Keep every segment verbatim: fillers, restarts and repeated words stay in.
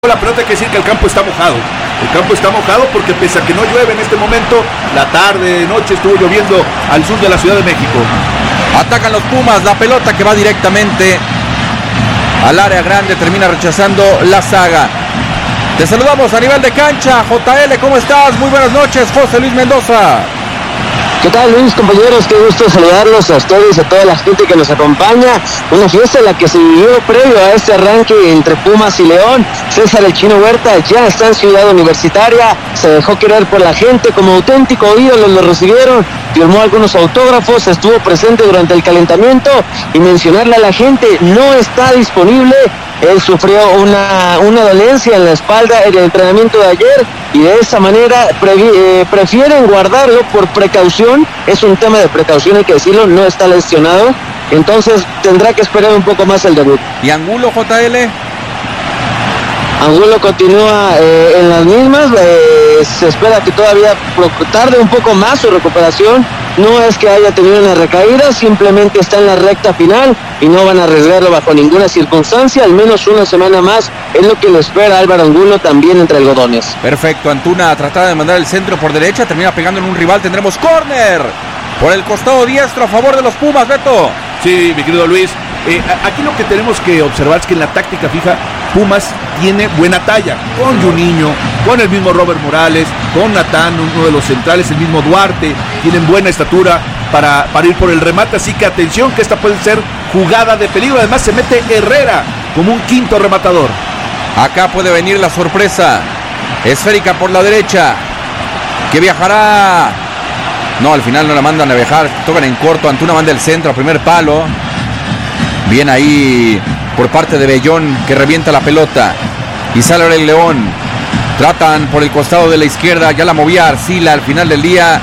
La pelota, hay que decir que el campo está mojado. El campo está mojado porque pese a que no llueve en este momento, la tarde, noche estuvo lloviendo al sur de la Ciudad de México. Atacan los Pumas, la pelota que va directamente al área grande, termina rechazando la saga. Te saludamos a nivel de cancha, J L, ¿cómo estás? Muy buenas noches, José Luis Mendoza. ¿Qué tal, Luis, compañeros? Qué gusto saludarlos a ustedes y a toda la gente que nos acompaña. Una fiesta en la que se vivió previo a este arranque entre Pumas y León. César el Chino Huerta ya está en Ciudad Universitaria, se dejó querer por la gente, como auténtico ídolo lo recibieron, firmó algunos autógrafos, estuvo presente durante el calentamiento y mencionarle a la gente, no está disponible. Él sufrió una, una dolencia en la espalda en el entrenamiento de ayer y de esa manera previ, eh, prefieren guardarlo por precaución. Es un tema de precaución, hay que decirlo, no está lesionado. Entonces tendrá que esperar un poco más el debut. ¿Y Angulo, J L? Angulo continúa eh, en las mismas, eh, se espera que todavía tarde un poco más su recuperación. No es que haya tenido una recaída, simplemente está en la recta final y no van a arriesgarlo bajo ninguna circunstancia. Al menos una semana más es lo que le espera Álvaro Angulo también entre algodones. Perfecto, Antuna trataba de mandar el centro por derecha, termina pegando en un rival, tendremos córner por el costado diestro a favor de los Pumas, Beto. Sí, mi querido Luis, eh, aquí lo que tenemos que observar es que en la táctica fija Pumas tiene buena talla, con Juninho, con el mismo Robert Morales, con Natán, uno de los centrales, el mismo Duarte, tienen buena estatura para, para ir por el remate, así que atención que esta puede ser jugada de peligro. Además se mete Herrera como un quinto rematador. Acá puede venir la sorpresa, esférica por la derecha, que viajará, no, al final no la mandan a viajar, tocan en corto, Antuna manda el centro a primer palo, bien ahí por parte de Bellón, que revienta la pelota y sale ahora el León. Tratan por el costado de la izquierda, ya la movía Arcila al final del día.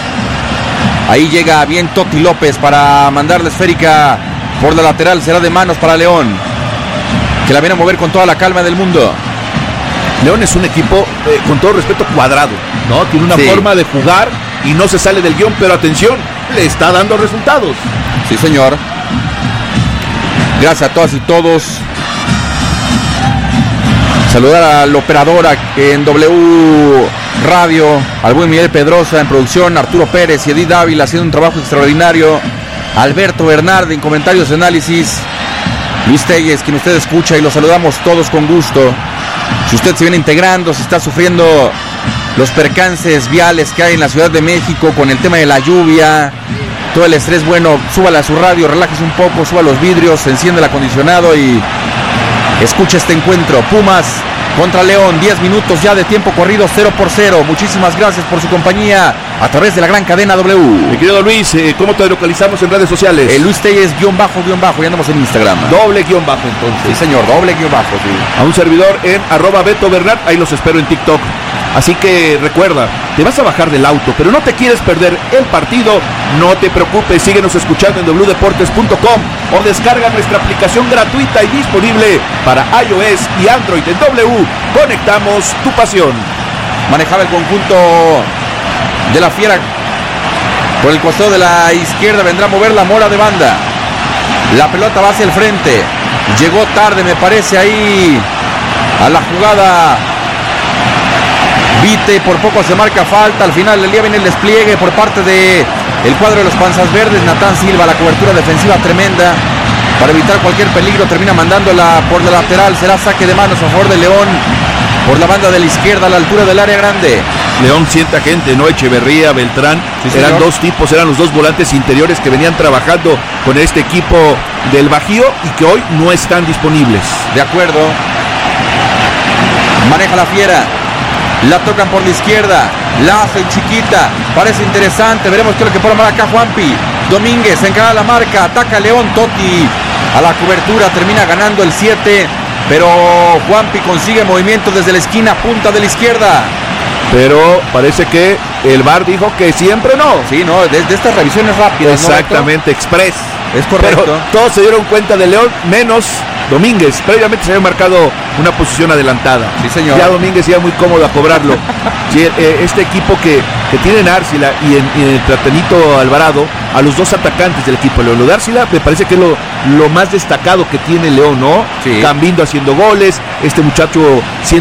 Ahí llega bien Toti López para mandar la esférica por la lateral, será de manos para León, que la viene a mover con toda la calma del mundo. León es un equipo, eh, con todo respeto, cuadrado, ¿no? Tiene una sí. forma de jugar y no se sale del guión, pero atención, le está dando resultados. Sí, señor. Gracias a todas y todos. Saludar al operador en W Radio, al buen Miguel Pedrosa en producción, Arturo Pérez y Edith Dávila haciendo un trabajo extraordinario, Alberto Bernard en comentarios de análisis, Luis Telles, quien usted escucha, y los saludamos todos con gusto. Si usted se viene integrando, si está sufriendo los percances viales que hay en la Ciudad de México con el tema de la lluvia, todo el estrés, bueno, súbala a su radio, relájese un poco, suba los vidrios, enciende el acondicionado y escucha este encuentro. Pumas contra León, diez minutos ya de tiempo corrido, cero por cero. Muchísimas gracias por su compañía a través de la gran cadena W. Mi querido Luis, eh, ¿cómo te localizamos en redes sociales? Eh, Luis Telles, guión bajo, guión bajo, ya andamos en Instagram. Doble guión bajo, entonces. Sí, señor, doble guión bajo, sí. A un servidor en arroba Beto Bernard, ahí los espero en TikTok. Así que recuerda, te vas a bajar del auto, pero no te quieres perder el partido, no te preocupes, síguenos escuchando en doble u deportes punto com o descarga nuestra aplicación gratuita y disponible para iOS y Android. En W, conectamos tu pasión. Manejaba el conjunto de la Fiera por el costado de la izquierda, vendrá a mover la Mora de banda. La pelota va hacia el frente, llegó tarde me parece ahí a la jugada Vite, por poco se marca falta, al final del día viene el despliegue por parte de el cuadro de los Panzas Verdes. Natán Silva, la cobertura defensiva tremenda para evitar cualquier peligro, termina mandándola por la lateral, será saque de manos a favor de León por la banda de la izquierda a la altura del área grande. León sienta gente, ¿no? Echeverría, Beltrán, sí, eran dos tipos, eran los dos volantes interiores que venían trabajando con este equipo del Bajío y que hoy no están disponibles. De acuerdo. Maneja la Fiera. La tocan por la izquierda, la hacen chiquita, parece interesante, veremos qué es lo que puede armar acá Juanpi. Domínguez encara la marca, ataca León, Toti a la cobertura, termina ganando el siete, pero Juanpi consigue movimiento desde la esquina punta de la izquierda. Pero parece que el V A R dijo que siempre no. Sí, no, desde estas revisiones rápidas. Exactamente, ¿no, express? Es correcto. Pero todos se dieron cuenta de León, menos Domínguez. Previamente se había marcado una posición adelantada. Sí, señor. Ya Domínguez iba muy cómodo a cobrarlo. Sí, eh, este equipo que, que tiene en Árcila y en, y en el Platanito Alvarado, a los dos atacantes del equipo León. Lo de Árcila me parece que es lo, lo más destacado que tiene León, ¿no? Sí. Cambindo haciendo goles, este muchacho